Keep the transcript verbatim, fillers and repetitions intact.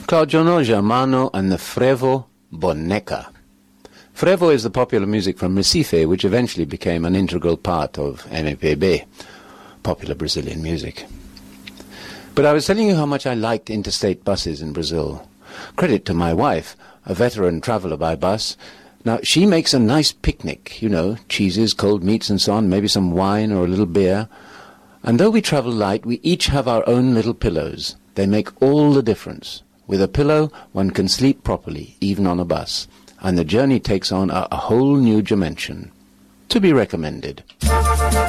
Claudio Germano and the Frevo Boneca. Frevo is the popular music from Recife, which eventually became an integral part of M P B, popular Brazilian music. But I was telling you how much I liked interstate buses in Brazil. Credit to my wife, a veteran traveller by bus. Now, she makes a nice picnic, you know, cheeses, cold meats and so on, maybe some wine or a little beer. And though we travel light, we each have our own little pillows. They make all the difference. With a pillow, one can sleep properly, even on a bus. And the journey takes on a, a whole new dimension. To be recommended.